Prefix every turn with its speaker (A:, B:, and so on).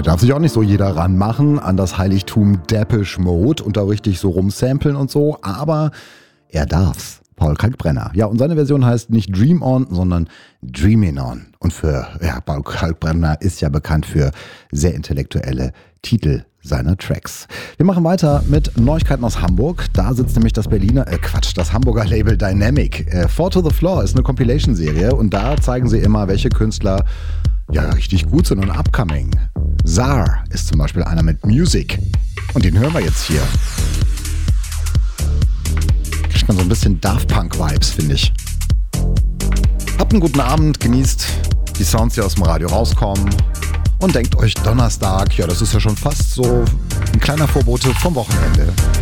A: darf sich auch nicht so jeder ranmachen an das Heiligtum Depeche Mode und da richtig so rumsamplen und so, aber er darf's. Paul Kalkbrenner. Ja, und seine Version heißt nicht Dream On, sondern Dreamin' On. Und Paul Kalkbrenner ist ja bekannt für sehr intellektuelle Titel seiner Tracks. Wir machen weiter mit Neuigkeiten aus Hamburg. Da sitzt nämlich das Hamburger Label Dynamic. Four to the Floor ist eine Compilation-Serie und da zeigen sie immer, welche Künstler ja richtig gut sind und upcoming. Zar ist zum Beispiel einer mit Music und den hören wir jetzt hier. Kriegt man so ein bisschen Daft Punk-Vibes, finde ich. Habt einen guten Abend, genießt die Sounds, die aus dem Radio rauskommen und denkt euch Donnerstag, ja, das ist ja schon fast so ein kleiner Vorbote vom Wochenende.